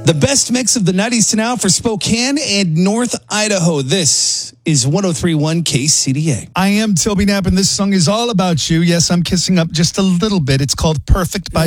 The best mix of the 90s to now for Spokane and North Idaho. This is 103.1 KCDA. I am Toby Knapp, and this song is all about you. Yes, I'm kissing up just a little bit. It's called Perfect by